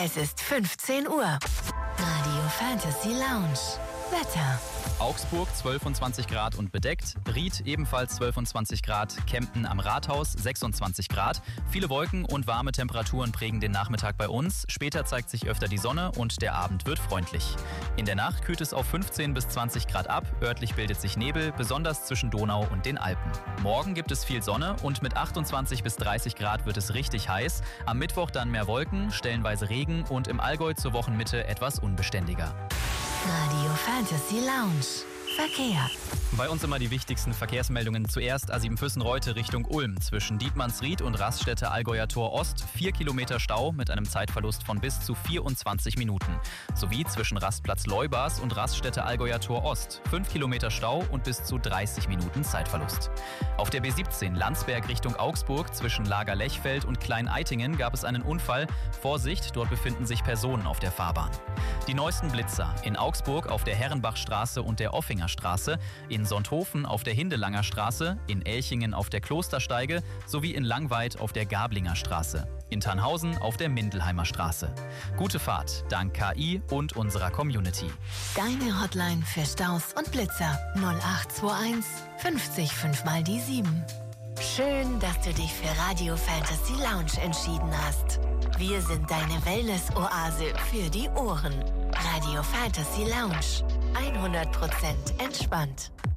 Es ist 15 Uhr. Radio Fantasy Lounge. Wetter. Augsburg 12 und 20 Grad und bedeckt, Ried ebenfalls 12 und 20 Grad, Kempten am Rathaus 26 Grad. Viele Wolken und warme Temperaturen prägen den Nachmittag bei uns. Später zeigt sich öfter die Sonne und der Abend wird freundlich. In der Nacht kühlt es auf 15 bis 20 Grad ab, örtlich bildet sich Nebel, besonders zwischen Donau und den Alpen. Morgen gibt es viel Sonne und mit 28 bis 30 Grad wird es richtig heiß. Am Mittwoch dann mehr Wolken, stellenweise Regen und im Allgäu zur Wochenmitte etwas unbeständiger. Radio Fantasy Lounge. Verkehr. Bei uns immer die wichtigsten Verkehrsmeldungen. Zuerst A7 Füssen-Reute Richtung Ulm. Zwischen Dietmannsried und Raststätte Allgäuer Tor Ost 4 Kilometer Stau mit einem Zeitverlust von bis zu 24 Minuten. Sowie zwischen Rastplatz Leubas und Raststätte Allgäuer Tor Ost 5 Kilometer Stau und bis zu 30 Minuten Zeitverlust. Auf der B17 Landsberg Richtung Augsburg zwischen Lager Lechfeld und Klein-Eitingen gab es einen Unfall. Vorsicht, dort befinden sich Personen auf der Fahrbahn. Die neuesten Blitzer in Augsburg auf der Herrenbachstraße und der Offinger Straße, in Sonthofen auf der Hindelanger Straße, in Elchingen auf der Klostersteige sowie in Langweid auf der Gablinger Straße, in Tannhausen auf der Mindelheimer Straße. Gute Fahrt dank KI und unserer Community. Deine Hotline für Staus und Blitzer 0821 50 5 mal die 7. Schön, dass du dich für Radio Fantasy Lounge entschieden hast. Wir sind deine Wellness-Oase für die Ohren. Radio Fantasy Lounge. 100% entspannt.